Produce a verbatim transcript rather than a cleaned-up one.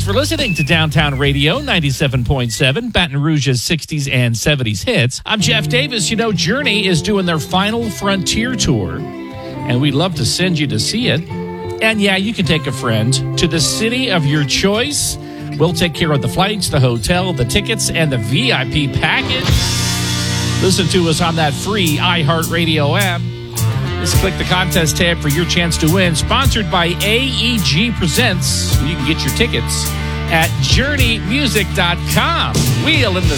for listening to Downtown Radio ninety-seven point seven, Baton Rouge's sixties and seventies hits. I'm Jeff Davis. You know, Journey is doing their Final Frontier tour, and we'd love to send you to see it. And yeah, you can take a friend to the city of your choice. We'll take care of the flights, the hotel, the tickets, and the V I P package. Listen to us on that free iHeartRadio app. Just click the contest tab for your chance to win. Sponsored by A E G Presents. You can get your tickets at journey music dot com. Wheel in the